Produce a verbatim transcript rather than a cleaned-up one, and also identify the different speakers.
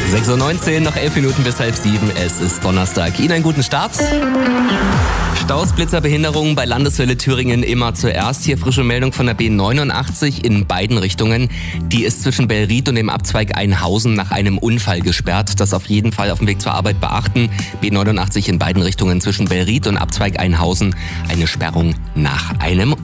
Speaker 1: sechs Uhr neunzehn, noch elf Minuten bis halb sieben. Es ist Donnerstag. Ihnen einen guten Start. Staus, Blitzer, Behinderungen bei Landeswelle Thüringen immer zuerst. Hier frische Meldung von der B neunundachtzig in beiden Richtungen. Die ist zwischen Bellried und dem Abzweig Einhausen nach einem Unfall gesperrt. Das auf jeden Fall auf dem Weg zur Arbeit beachten. B neunundachtzig in beiden Richtungen zwischen Bellried und Abzweig Einhausen. Eine Sperrung nach einem